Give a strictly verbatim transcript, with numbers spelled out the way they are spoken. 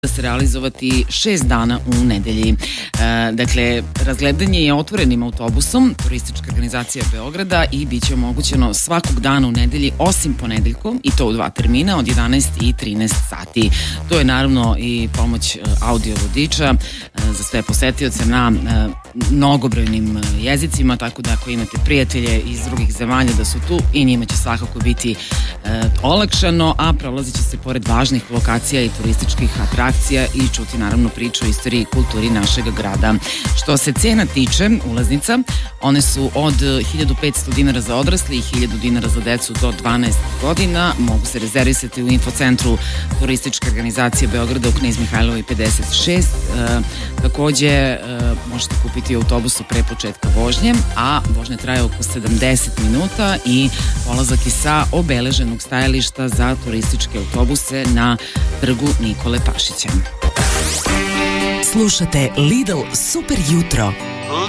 da se realizovati šest dana u nedelji. E, dakle, razgledanje je otvorenim autobusom Turistička organizacija Beograda i bit će omogućeno svakog dana u nedelji osim ponedeljkom i to u dva termina od jedanaest i trinaest sati. To je naravno i pomoć audio vodiča e, za sve posetioce na e, mnogobrojnim jezicima, tako da ako imate prijatelje iz drugih zemalja da su tu i njima će svakako biti e, olakšano, a prolazit će se pored važnih lokacija i turističkih atrakcija i čuti naravno priču o istoriji i kulturi našeg grada. Što se cena tiče ulaznica, one su od hiljadu petsto dinara za odrasli i hiljadu dinara za decu do dvanaest godina. Mogu se rezervisati u infocentru Turističke organizacije Beograda u Knez Mihajlovoj pedeset šest. E, takođe e, možete kupiti autobusu pre početka vožnje, a vožnja traje oko sedamdeset minuta i polazak je sa obeleženog stajališta za turističke autobuse na trgu Nikole Pašića. Slušate Lidl Super jutro.